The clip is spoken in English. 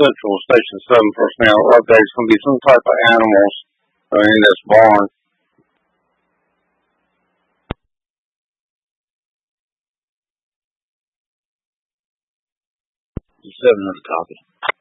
Central Station 7 personnel update. It's going to be some type of animals in this barn. 700 copy.